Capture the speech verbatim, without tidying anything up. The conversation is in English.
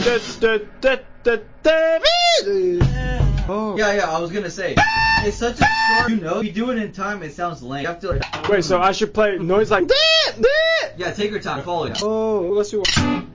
Oh. Yeah, yeah, I was gonna say. It's such a short, you know, if you do it in time, it sounds lame. You have to like... Wait, so I should play noise like... Yeah, take your time, follow it. Oh, let's do it.